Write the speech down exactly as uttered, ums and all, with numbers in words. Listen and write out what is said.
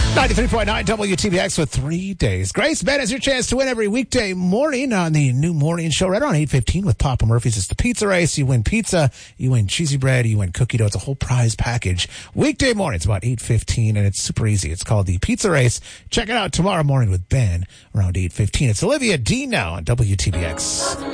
ninety-three point nine W T B X with three days. Grace Bet is your chance to win every weekday morning on the new morning show right around eight fifteen with Papa Murphy's. It's the pizza race. You win pizza, you win cheesy bread, you win cookie dough. It's a whole prize package. Weekday morning, it's about eight fifteen, and it's super easy. It's called the Pizza Race. Check it out tomorrow morning with Ben around eight fifteen. It's Olivia Dean now on W T B X.